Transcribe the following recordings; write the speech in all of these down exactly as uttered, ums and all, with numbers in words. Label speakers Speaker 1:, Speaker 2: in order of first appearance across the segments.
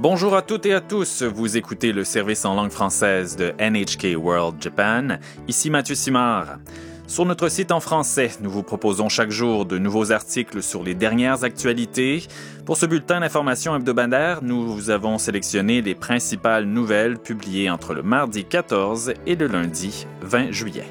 Speaker 1: Bonjour à toutes et à tous, vous écoutez le service en langue française de N H K World Japan. Ici Mathieu Simard. Sur notre site en français, nous vous proposons chaque jour de nouveaux articles sur les dernières actualités. Pour ce bulletin d'information hebdomadaire, nous vous avons sélectionné les principales nouvelles publiées entre le mardi quatorze et le lundi vingt juillet.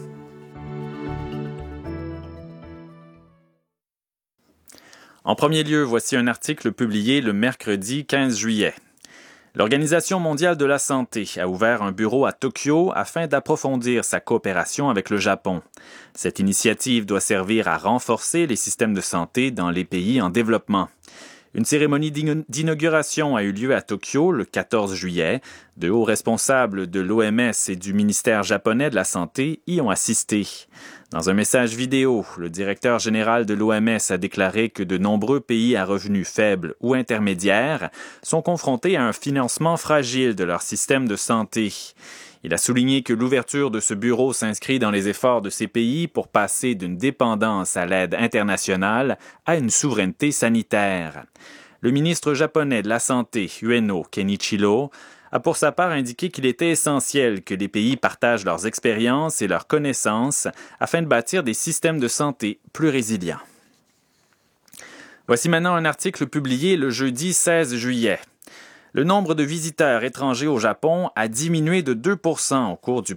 Speaker 1: En premier lieu, voici un article publié le mercredi quinze juillet. L'Organisation mondiale de la santé a ouvert un bureau à Tokyo afin d'approfondir sa coopération avec le Japon. Cette initiative doit servir à renforcer les systèmes de santé dans les pays en développement. Une cérémonie d'inauguration a eu lieu à Tokyo le quatorze juillet. De hauts responsables de l'O M S et du ministère japonais de la Santé y ont assisté. Dans un message vidéo, le directeur général de l'O M S a déclaré que de nombreux pays à revenus faibles ou intermédiaires sont confrontés à un financement fragile de leur système de santé. Il a souligné que l'ouverture de ce bureau s'inscrit dans les efforts de ces pays pour passer d'une dépendance à l'aide internationale à une souveraineté sanitaire. Le ministre japonais de la Santé, Ueno Kenichiro, a pour sa part indiqué qu'il était essentiel que les pays partagent leurs expériences et leurs connaissances afin de bâtir des systèmes de santé plus résilients. Voici maintenant un article publié le jeudi seize juillet. Le nombre de visiteurs étrangers au Japon a diminué de deux pour cent au cours du